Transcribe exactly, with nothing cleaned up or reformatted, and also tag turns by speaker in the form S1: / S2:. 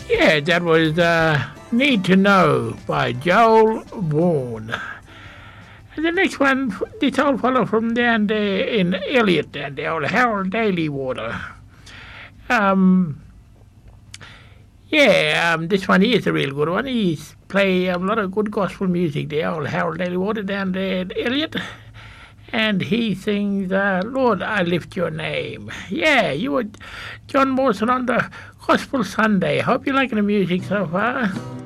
S1: Yeah, that was uh, Need to Know by Joel Vaughan. And the next one, this old fellow from down there in Elliot, down there, old Harold Daly Water. Um, yeah, um, this one is a real good one. He's play a lot of good gospel music there, old Harold Daly Water down there in Elliot. And he sings, uh, Lord, I lift your name. Yeah, you were John Mawson on the Gospel Sunday. Hope you're liking the music so far.